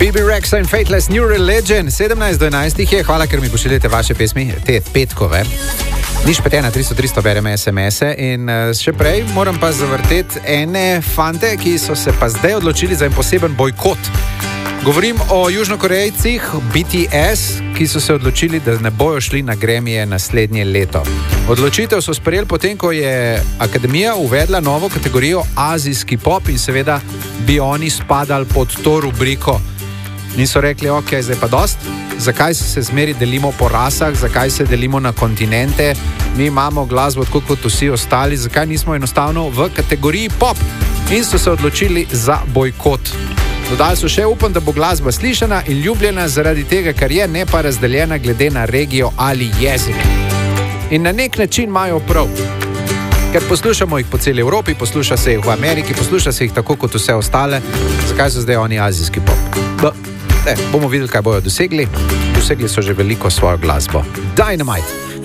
Bibi Rexa in Fateless New Religion, 17 do 11 je, hvala, ker mi pošiljate vaše pesmi, te petkove. Niš petena, 300 bereme SMS-e in še prej moram pa zavrteti ene fante, ki so se pa zdaj odločili za en poseben bojkot. Govorim o južnokorejcih BTS, ki so se odločili, da ne bojo šli na Grammyje naslednje leto. Odločitev so sprejeli potem, ko je Akademija uvedla novo kategorijo azijski pop in seveda bi oni spadali pod to rubriko. In so rekli, ok, zdaj pa dost, zakaj se zmeri delimo po rasah, zakaj se delimo na kontinente, mi imamo glasbo tako kot vsi ostali, zakaj nismo enostavno v kategoriji pop. In so se odločili za bojkot. Dodali so še, upam, da bo glasba slišana in ljubljena zaradi tega, ker je, ne pa razdeljena glede na regijo ali jezik. In na nek način imajo prav. Ker poslušamo jih po celi Evropi, posluša se jih v Ameriki, posluša se jih tako kot vse ostale, zakaj so zdaj oni azijski pop? Bomo videli, kaj bojo dosegli. Dosegli so že veliko svojo glasbo. Dynamite!